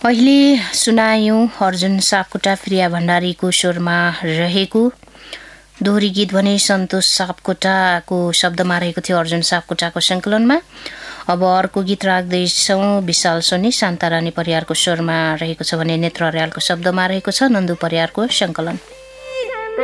अहिले सुनायौं अर्जुन सापकोटा प्रिया भण्डारीको स्वरमा रहेको दोहोरी गीत भने सन्तोष सापकोटाको शब्दमा रहेको थियो अर्जुन सापकोटाको सङ्कलनमा। अब अर्को गीत राख्दैछौँ विशाल सोनी शान्तारानी परियारको स्वरमा रहेको छ भने नेत्र अर्यालको शब्दमा रहेको छ नन्दु परियारको सङ्कलन।